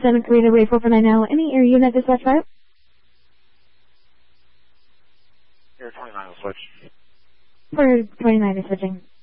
7 Korea Ray 449 now. Any air unit dispatch 5? Air 29 will switch. For 29 is switching.